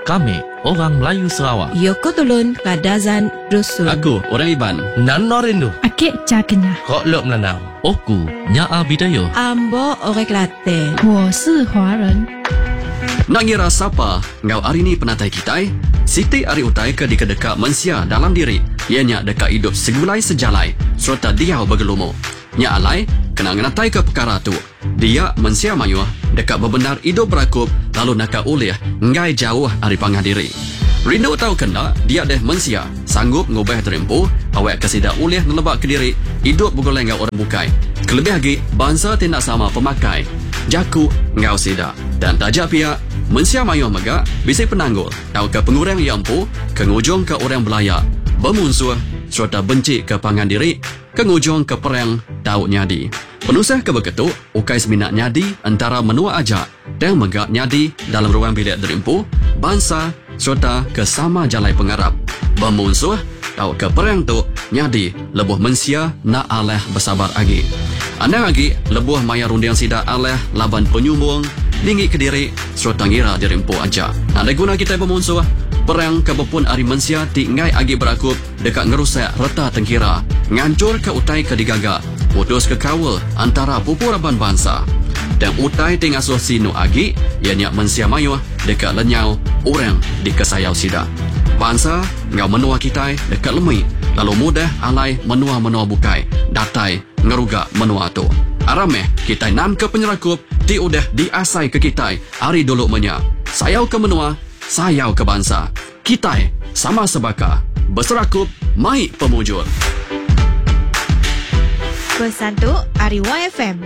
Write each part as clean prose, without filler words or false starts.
Kami, orang Melayu Sarawak. Yoko Tulun Kadazan Dusun. Aku, orang Iban. Nano Rindu. Akik Cakenya. Kok Lok Melanau. Oku, Nyaa Bidayo. Ambo Orek Latte. 我是华人。 Nak ngira siapa ngau hari ni penatai kita? Siti ari utai ke di kedeka mensia dalam diri. Ianya dekat hidup segulai sejalai serta dia bergelumo. Nya alai kena ngenatai ke perkara tu. Dia mensia mayu dekat berbenar hidup berakup lalu nak ulih ngai jauh ari pangah diri. Rindu tahu kena dia deh mensia sanggup ngubah terempu awak kesida ulih nelebak ke diri hidup bergoleng ngau orang bukai. Kelebih lagi bangsa tidak sama pemakai. Jaku ngau sida dan tajak pihak mensia mayu mega bisa penanggul tahu ke pengurang yang empu ke ngujung ke orang belaya bermusuh serta benci ke pangan diri ke ngujung ke perang tahu nyadi penusah ke begitu ukai seminat nyadi antara menua aja dan mega nyadi dalam ruang bilik derimpu bangsa serta ke sama jalai pengarap bermusuh tahu ke perang tu nyadi lebuh mensia nak aleh bersabar lagi anda lagi lebuh maya rundiang sida aleh laban penyumbung tinggi ke diri serta ngira dirimpu aja. Ada guna kita bermusuh perang kebepun ari mensia tingai agi berakup dekat ngerusak reta tengkira ngancur ke utai ke digaga putus ke kawal antara pupuraban bangsa dan utai tingasuh sinu agi ianya mensia mayu dekat lenyau orang di kesayau sida bangsa ngau menua kita dekat lemui lalu mudah alai menua-menua bukai datai ngeruga menua tu arameh kita nan ke penyerakup ti udah diasai ke kita hari dulu menya sayau ke menua sayau ke bangsa kita sama sebaka berserakup mai pemujur Pesan tu Ari YFM.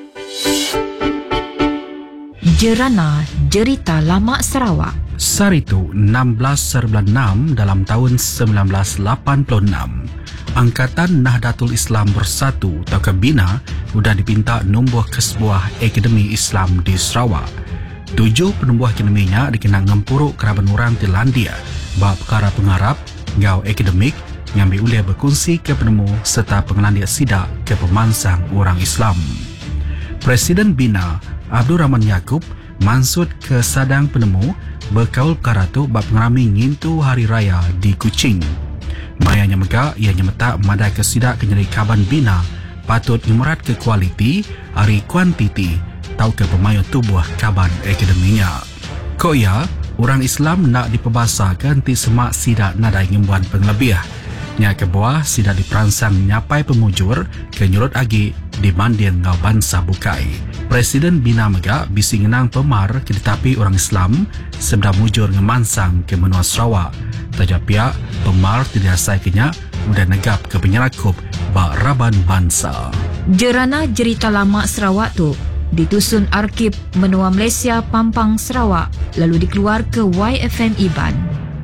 Jerana Jerita Lama Sarawak. Saritu 16/6 dalam tahun 1986. Angkatan Nahdlatul Islam Bersatu atau Bina sudah dipinta numbuh ke sebuah akademi Islam di Sarawak. 7 penumbuh akademinya dikenal ngempuruk keraban orang di Landia bab perkara pengarap, ngau akademik, ngambil ulia berkongsi ke penemu serta pengelandia sidak ke pemansang orang Islam. Presiden Bina Abdul Rahman Yaakob mansut ke sadang penemu berkaul perkara tu bab pengerami ngintu hari raya di Kuching. Mayanya mega ianya metak madai ke sidak kenyeri kaban Bina patut imurat ke kualiti hari kuantiti tau ke pemayu tubuh kaban akademinya. Koya orang Islam nak diperbasakan ti semak sidak nadai ngimbuan penglebih. Nya ke bawah sidak diperansang nyapai pemujur ke nyurut agi dibanding ngau bangsa bukai. Presiden Bina Mega bisi ngenang pemar ke tetapi orang Islam sebeda mujur ngemansang ke menua Sarawak. Tajak pihak pemar tidak asai kenyak mudah negap ke penyerakup bak raban bangsa. Jerana Jerita Lama Sarawak tu ditusun Arkib Menua Malaysia Pampang Sarawak lalu dikeluar ke YFM Iban.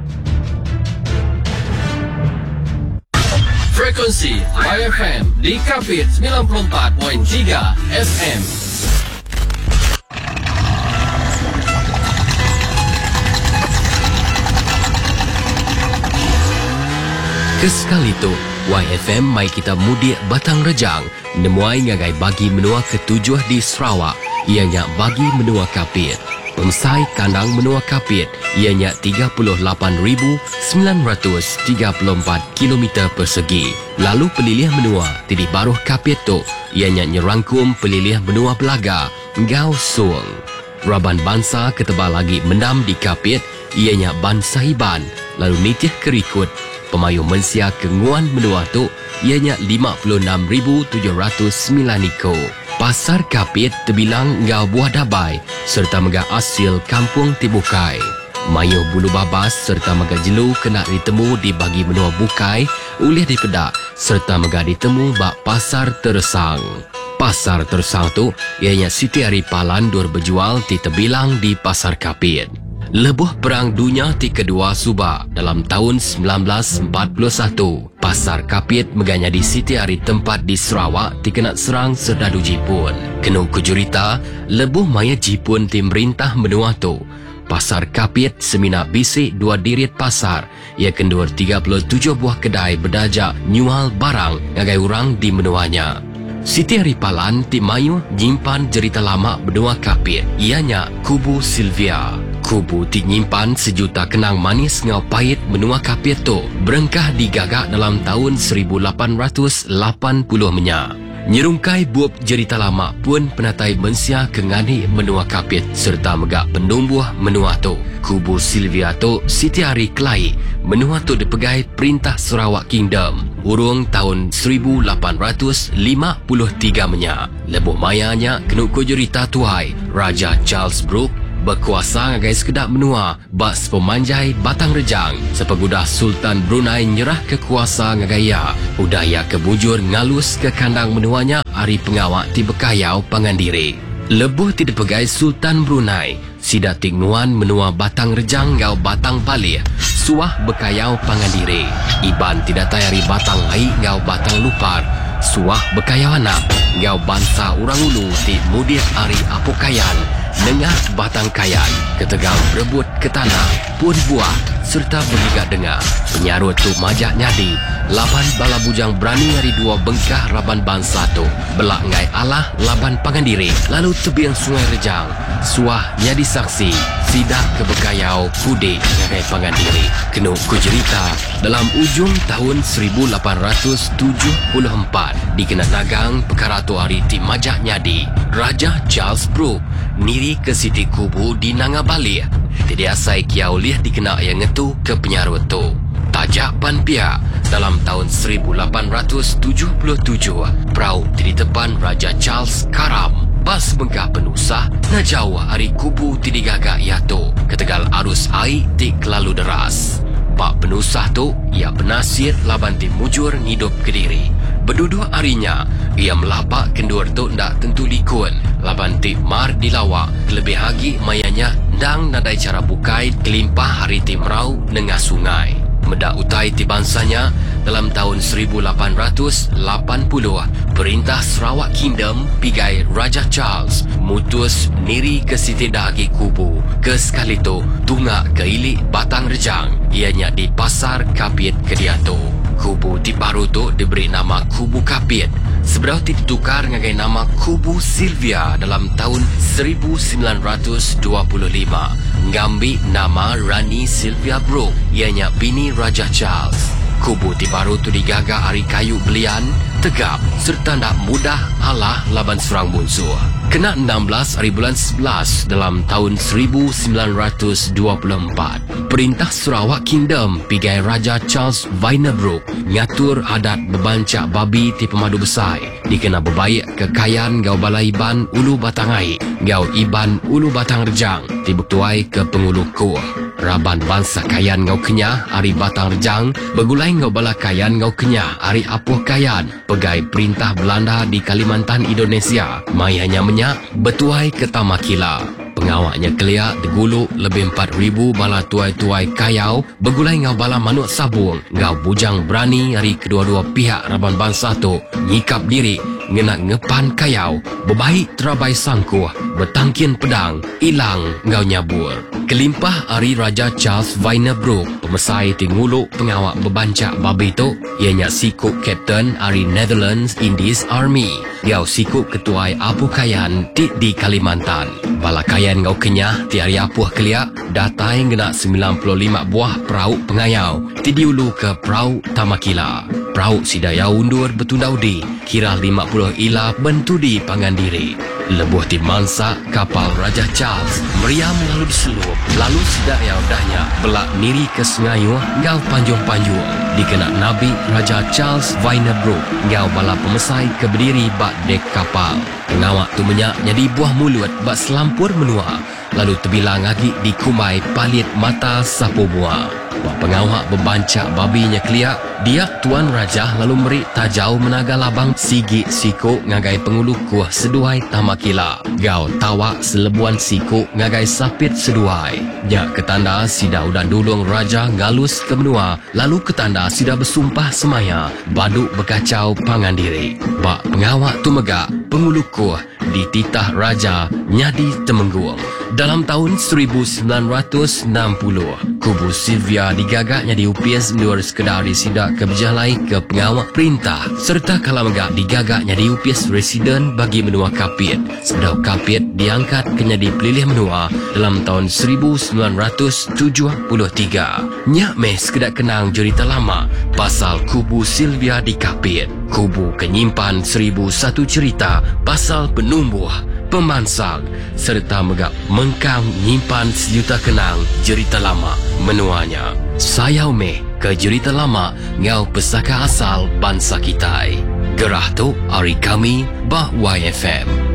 Frekuensi YFM di Kapit 94.3 FM. Kesekali tu, YFM mai kita mudik Batang Rejang, nemuai ngagai bagi menua ketujuh di Sarawak, ianya bagi menua Kapit. Pemsai kandang menua Kapit, ianya 38,934 km persegi. Lalu pelilih menua Tidi Baruh Kapit tu, ianya nyerangkum pelilih menua Belaga, Ngau Suang. Raban bangsa ketebal lagi mendam di Kapit, ianya Bangsa Iban, lalu nitih kerikut. Pemayu mensia kenguan menua tu ianya 56,709 iko. Pasar Kapit terbilang ngau buah dabai serta mega asil kampung Tibukai. Mayu bulu babas serta mega jelu kena ditemu di bagi menua Bukai oleh dipedak serta mega ditemu bak Pasar Tersang. Pasar Tersang tu ianya Siti Ari Palan dur berjual di terbilang di Pasar Kapit. Lebuh Perang Dunia ti kedua Subak dalam tahun 1941, Pasar Kapit meganya di Siti Ari tempat di Sarawak ti kena serang serdadu Jepun. Kena kejurita, lebuh maya Jepun ti merintah menua tu. Pasar Kapit semina bisik 2 dirit pasar, ia kendur 37 buah kedai berdajak nyual barang ngagai orang di menuanya. Siti Ari Palan ti mayu nyimpan cerita lama benua Kapit, ianya Kubu Sylvia. Kubu ti nyimpan sejuta kenang manis ngau pahit menua kapiet tu berengkah digagak dalam tahun 1880 menyak. Nyerungkai buap cerita lama pun penatai mensia kengani menua kapiet serta megak penumbuh menua tu. Kubu Sylvia tu Siti Ari Kelai menua tu dipegai Perintah Sarawak Kingdom urung tahun 1853 menyak. Lebuh mayanya kenuk ko cerita tuhai Raja Charles Brooke berkuasa ngagai sekedap menua bas pemanjai batang rejang sepegudah Sultan Brunei nyerah kekuasa ngagaya udaya kebujur ngalus ke kandang menuanya hari pengawak ti bekayau Pangandiri. Lebuh ti dipegai Sultan Brunei sida tingnuan menua batang rejang ngau batang palih suah bekayau Pangandiri. Iban tidak tayari batang ai ngau batang lupar suah bekayau anak ngau bangsa urang ulu ti mudir ari apokayan nengah batang kayan ketegang berebut ke tanah pun buah serta bergigak dengar penyarut tu majak nyadi laban bala bujang berani hari dua bengkah raban bangsa tu belak ngai Allah laban Pangandiri lalu tebiang sungai Rejang suah nyadi saksi sidak kebekayau kudik ngai Pangandiri. Kenuk ku cerita dalam ujung tahun 1874 dikena nagang perkara tu hari ti majak nyadi Raja Charles Brooke niri ke Siti Kubu di Nangabali. Tidak asai kiau liah dikena yang ngetu ke penyarut tu. Tajak pan pihak dalam tahun 1877 perahu di depan Raja Charles karam. Bas bengkah penusah na jauh hari Kubu ti digagak iatu ketegal arus air ti kelalu deras. Pak penusah tu ia penasir laban ti mujur hidup Kediri. Berdua harinya ia melapak kendur tu ndak tentu likun laban ti mar dilawak lebih hagi mayanya ndang nadai cara bukai kelimpah hari ti merau nengah sungai. Medak utai ti bansanya dalam tahun 1880 Perintah Sarawak Kingdom pigai Raja Charles mutus niri ke Siti Dahagi Kubu ke sekali tu tungak ke ilik batang rejang ianya di Pasar Kapiet Kediato. Kubu ti baru tu diberi nama Kubu Kapiet seberau ti ditukar ngagai nama Kubu Sylvia dalam tahun 1925 ngambil nama Rani Sylvia Brooke ianya bini Raja Charles. Kubu ti baru tu digagak hari kayu belian tegap serta ndak mudah alah laban serang musuh. Kena 16 hari bulan 11 dalam tahun 1924 Perintah Sarawak Kingdom pigai Raja Charles Vainer Brooke ngatur adat bebancak babi ti pemadu besai dikena berbaik kekayaan gau balai iban ulu batangai gau iban ulu batang rejang ti bertuai ke pengulu kuah raban bangsa kayan ngau kenyah hari batang rejang begulai ngau bala kayan ngau kenyah hari apuh kayan pegai Perintah Belanda di Kalimantan Indonesia mayanya menyak bertuai ke Tamakila. Pengawaknya kelia diguluk lebih 4,000 bala tuai-tuai kayau begulai ngau bala manuk sabung ngau bujang berani hari kedua-dua pihak raban bangsa tu nyikap diri ngena ngepan kayau berbaik terabai sangkuh bertangkin pedang ilang ngau nyabur. Kelimpah hari Raja Charles Vainer Brooke pemesai tinguluk pengawak bebancak babi tu ianya sikuk Captain hari Netherlands Indies Army ngau sikuk ketuai apuh kayan di Kalimantan. Bala kayan ngau kenyah ti hari apuh keliak datai ngena 95 buah perahu pengayau ti diulu ke perahu Tamakila. Perahu sidaya undur betundaudi kira 50 ila bentudi Pangandiri. Lebuh ti mangsa kapal Raja Charles meriam lalu diselup lalu sidaya udahnya belak niri ke Sengayu ngau panjung-panjung dikena Nabi Raja Charles Vainer Brooke ngau bala pemesai ke berdiri bak dek kapal. Pengawak tu menyak jadi buah mulut bak selampur menua lalu terbilang lagi dikumai palit mata sapu buah. Pengawak bebancak babinya keliak dia Tuan Raja lalu meri tajau menaga labang sigi siku ngagai pengulu kuah seduai Tamakila gau tawak selebuan siku ngagai sapit seduai nya ketanda sida udan dulung Raja ngalus ke benua lalu ketanda sida bersumpah semaya baduk berkacau Pangandiri. Bak pengawak tu megak pengulu kuah di titah Raja nyadi temenggung Dalam tahun 1960, kubu Sylvia digagaknya diupis menurut sekadar sidak keberjalai ke pengawal perintah serta kalamagak digagaknya diupis residen bagi menua kapit. Sedau kapit diangkat kena dipilih menua dalam tahun 1973. Nyak meh sekedar kenang cerita lama pasal kubu Sylvia di kapit. Kubu kenyimpan 1001 cerita pasal penumbuh, pemansal serta megak mengkang nyimpan sejuta kenang cerita lama menuanya. Sayau meh ke cerita lama ngau pesaka asal bangsa kita. Gerah tu hari kami bah YFM.